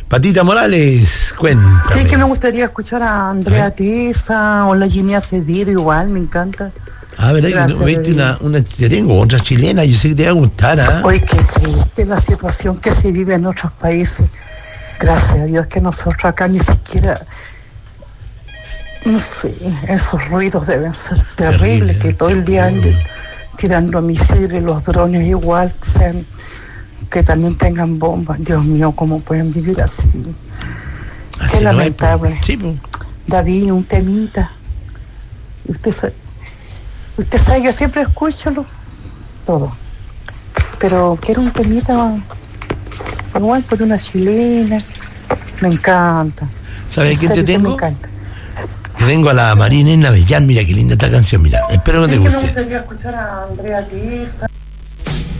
Patita Morales, cuéntame. Sí, que me gustaría escuchar a Andrea Tesa o la Ginea Acevedo, igual, me encanta. ¿Verdad que no viste te tengo otra chilena? Yo sé que te va a gustar, ¿ah? Hoy qué triste la situación que se vive en otros países. Gracias a Dios que nosotros acá ni siquiera, no sé, esos ruidos deben ser terribles, que todo el día anden tirando misiles, los drones igual, que también tengan bombas. Dios mío, ¿cómo pueden vivir así? Qué lamentable. Sí, pues. David, un temita. Usted sabe, yo siempre escucho todo. Pero quiero un temita igual por una chilena. Me encanta. ¿Sabes quién te tengo? Me encanta. Te tengo a la María Inés Navellán. Mira qué linda esta canción, mira. Espero que te guste. Me gustaría escuchar a Andrea Tesa.